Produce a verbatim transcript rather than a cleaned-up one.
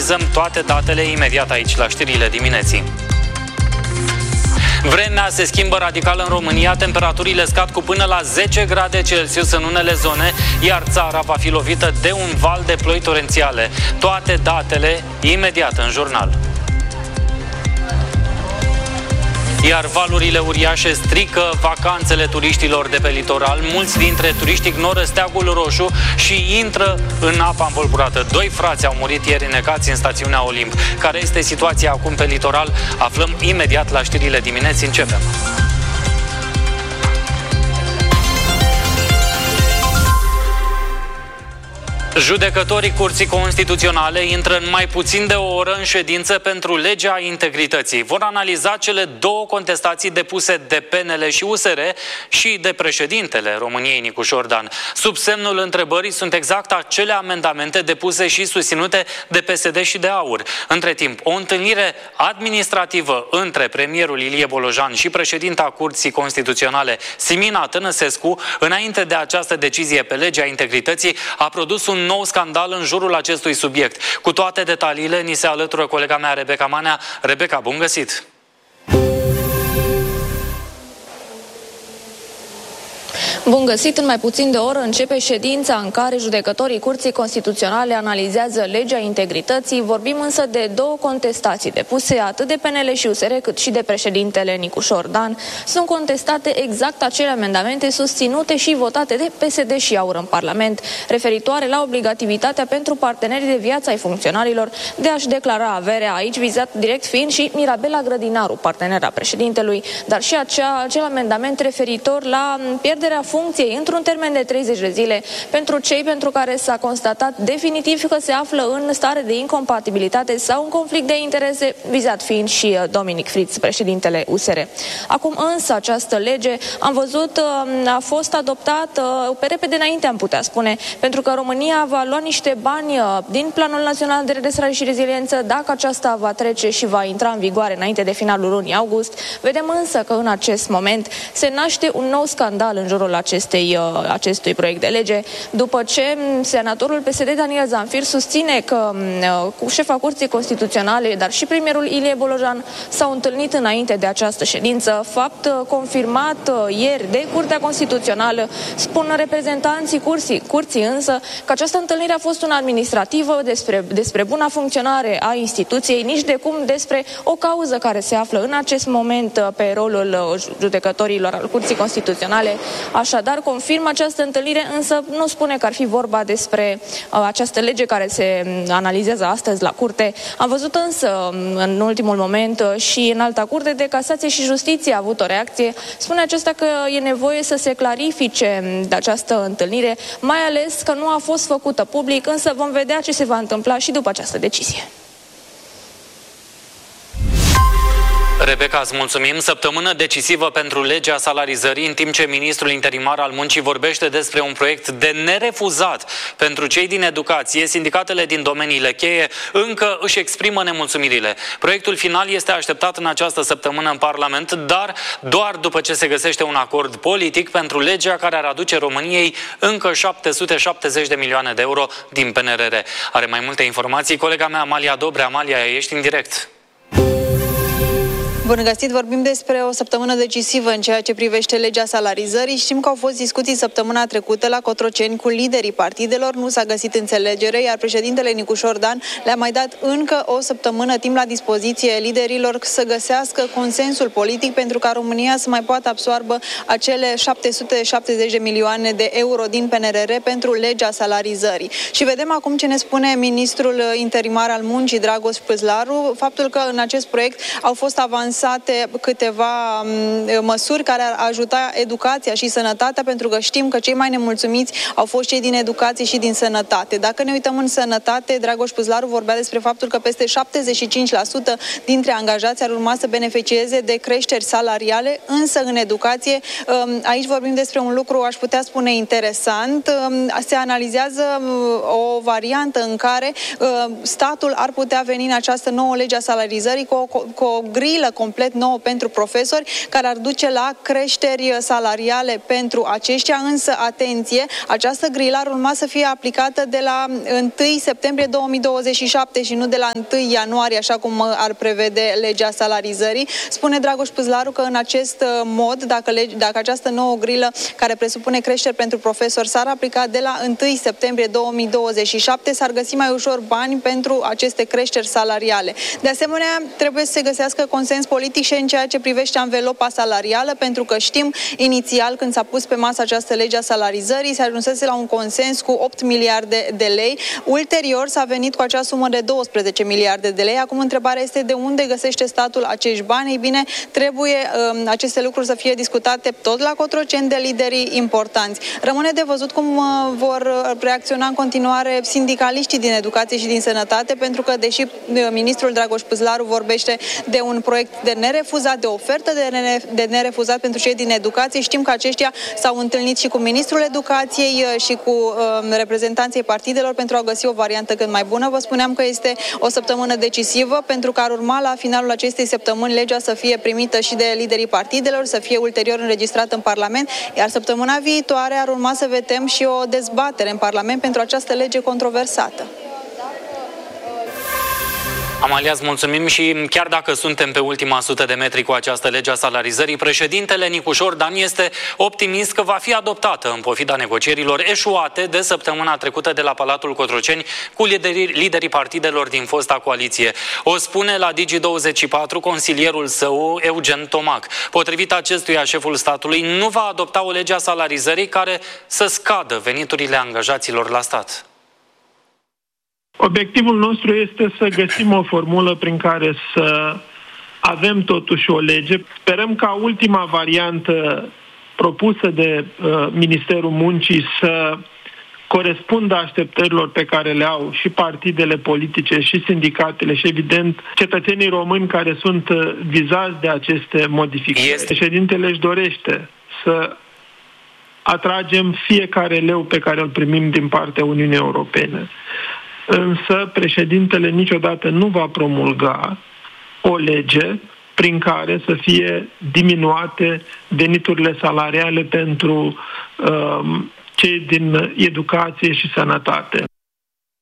analizăm toate datele imediat aici la știrile dimineții. Vremea se schimbă radical în România, temperaturile scad cu până la zece grade Celsius în unele zone, iar țara va fi lovită de un val de ploi torențiale. Toate datele imediat în jurnal. Iar valurile uriașe strică vacanțele turiștilor de pe litoral. Mulți dintre turiști ignoră steagul roșu și intră în apa învolburată. Doi frați au murit ieri necați în stațiunea Olimp. Care este situația acum pe litoral? Aflăm imediat la știrile dimineții. Începem! Judecătorii Curții Constituționale intră în mai puțin de o oră în ședință pentru legea integrității. Vor analiza cele două contestații depuse de P N L și U S R și de președintele României, Nicu Șordan. Sub semnul întrebării sunt exact acele amendamente depuse și susținute de P S D și de AUR. Între timp, o întâlnire administrativă între premierul Ilie Bolojan și președinta Curții Constituționale, Simina Tănăsescu, înainte de această decizie pe legea integrității, a produs un nou scandal în jurul acestui subiect. Cu toate detaliile, ni se alătură colega mea, Rebecca Manea. Rebecca, bun găsit! Bun găsit! În mai puțin de o oră începe ședința în care judecătorii Curții Constituționale analizează legea integrității. Vorbim însă de două contestații depuse atât de P N L și U S R cât și de președintele Nicu Șordan. Sunt contestate exact acele amendamente susținute și votate de P S D și AUR în Parlament, referitoare la obligativitatea pentru partenerii de viață ai funcționarilor de a-și declara averea, aici vizat direct fiind și Mirabela Grădinaru, partenera președintelui, dar și acea, acel amendament referitor la pierderea funcției într-un termen de treizeci de zile pentru cei pentru care s-a constatat definitiv că se află în stare de incompatibilitate sau un conflict de interese, vizat fiind și Dominic Fritz, președintele U S R. Acum însă această lege, am văzut, a fost adoptată pe repede înainte, am putea spune, pentru că România va lua niște bani din Planul Național de Redresare și Reziliență dacă aceasta va trece și va intra în vigoare înainte de finalul lunii august. Vedem însă că în acest moment se naște un nou scandal în jurul acestei, acestui proiect de lege, după ce senatorul P S D Daniel Zamfir susține că cu șefa Curții Constituționale, dar și premierul Ilie Bolojan s-au întâlnit înainte de această ședință, fapt confirmat ieri de Curtea Constituțională. Spun reprezentanții curții, curții însă că această întâlnire a fost una administrativă despre, despre buna funcționare a instituției, nici de cum despre o cauză care se află în acest moment pe rolul judecătorilor al Curții Constituționale. Așadar, confirmă această întâlnire, însă nu spune că ar fi vorba despre uh, această lege care se analizează astăzi la curte. Am văzut însă în ultimul moment uh, și în alta curte de casație și justiție a avut o reacție. Spune acesta că e nevoie să se clarifice de această întâlnire, mai ales că nu a fost făcută public, însă vom vedea ce se va întâmpla și după această decizie. Rebecca, îți mulțumim. Săptămână decisivă pentru legea salarizării, în timp ce ministrul interimar al muncii vorbește despre un proiect de nerefuzat pentru cei din educație. Sindicatele din domeniile cheie încă își exprimă nemulțumirile. Proiectul final este așteptat în această săptămână în Parlament, dar doar după ce se găsește un acord politic pentru legea care ar aduce României încă șapte sute șaptezeci de milioane de euro din P N R R. Are mai multe informații colega mea Amalia Dobre. Amalia, ești în direct. Bun găsit, vorbim despre o săptămână decisivă în ceea ce privește legea salarizării. Știm că au fost discuții săptămâna trecută la Cotroceni cu liderii partidelor, nu s-a găsit înțelegere, iar președintele Nicu Șordan le-a mai dat încă o săptămână timp la dispoziție liderilor să găsească consensul politic pentru ca România să mai poată absoarbă acele șapte sute șaptezeci de milioane de euro din P N R R pentru legea salarizării. Și vedem acum ce ne spune ministrul interimar al muncii, Dragoș Păzlaru, faptul că în acest proiect au fost avansate câteva măsuri care ar ajuta educația și sănătatea, pentru că știm că cei mai nemulțumiți au fost cei din educație și din sănătate. Dacă ne uităm în sănătate, Dragoș Păzlaru vorbea despre faptul că peste șaptezeci și cinci la sută dintre angajați ar urma să beneficieze de creșteri salariale, însă în educație, aici vorbim despre un lucru, aș putea spune, interesant. Se analizează o variantă în care statul ar putea veni în această nouă lege a salarizării cu o, cu o grilă complet nouă pentru profesori, care ar duce la creșteri salariale pentru aceștia, însă, atenție, această grilă ar urma să fie aplicată de la întâi septembrie două mii douăzeci și șapte și nu de la întâi ianuarie, așa cum ar prevede legea salarizării. Spune Dragoș Pâzlaru că în acest mod, dacă, lege, dacă această nouă grilă care presupune creșteri pentru profesori s-ar aplica de la întâi septembrie două mii douăzeci și șapte, s-ar găsi mai ușor bani pentru aceste creșteri salariale. De asemenea, trebuie să se găsească consens politic și în ceea ce privește anvelopa salarială, pentru că știm, inițial, când s-a pus pe masă această lege a salarizării, se ajunsese la un consens cu opt miliarde de lei. Ulterior s-a venit cu acea sumă de douăsprezece miliarde de lei. Acum întrebarea este de unde găsește statul acești bani. Ei bine, trebuie um, aceste lucruri să fie discutate tot la Cotroceni de liderii importanți. Rămâne de văzut cum uh, vor reacționa în continuare sindicaliștii din educație și din sănătate, pentru că, deși uh, ministrul Dragoș Pâzlaru vorbește de un proiect de nerefuzat, de ofertă de, nere, de nerefuzat pentru cei din educație, știm că aceștia s-au întâlnit și cu ministrul educației uh, și cu uh, reprezentanții partidelor pentru a găsi o variantă cât mai bună. Vă spuneam că este o săptămână decisivă, pentru că ar urma la finalul acestei săptămâni legea să fie primită și de liderii partidelor, să fie ulterior înregistrată în Parlament, iar săptămâna viitoare ar urma să vedem și o dezbatere în Parlament pentru această lege controversată. Amalia, îți mulțumim și chiar dacă suntem pe ultima sută de metri cu această lege a salarizării, președintele Nicușor Dan este optimist că va fi adoptată în pofida negocierilor eșuate de săptămâna trecută de la Palatul Cotroceni cu liderii, liderii partidelor din fosta coaliție. O spune la Digi douăzeci și patru consilierul său, Eugen Tomac. Potrivit acestuia, șeful statului nu va adopta o lege a salarizării care să scadă veniturile angajaților la stat. Obiectivul nostru este să găsim o formulă prin care să avem totuși o lege. Sperăm ca ultima variantă propusă de uh, Ministerul Muncii să corespundă așteptărilor pe care le au și partidele politice și sindicatele și, evident, cetățenii români care sunt vizați de aceste modificări. Este. Președintele își dorește să atragem fiecare leu pe care îl primim din partea Uniunii Europene. Însă președintele niciodată nu va promulga o lege prin care să fie diminuate veniturile salariale pentru uh, cei din educație și sănătate.